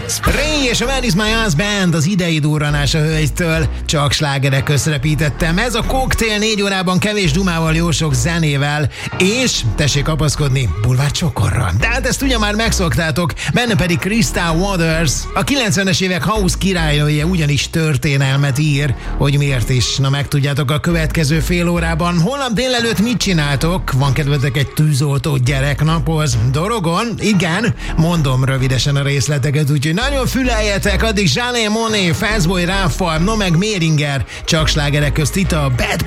Ray és a Where is my husband az idei durranás a hölgytől. Csak slágerek közrepítettem. Ez a koktél 4 órában kevés dumával, jó sok zenével, és tessék kapaszkodni, bulvár csokorra. De hát ezt ugye már megszoktátok, benne pedig Krista Waters, a 90-es évek house királynője, ugyanis történelmet ír, hogy miért is. Na megtudjátok a következő fél órában. Holnap délelőtt mit csináltok? Van kedvetek egy tűzoltó gyereknaphoz? Dorogon? Igen, mondom rövidesen a részleteket, úgyhogy nagyon füleljetek, addig Zsálé Moné, Fastboy Ráffal, no meg Méringer, csak slágerek közt itt a Bad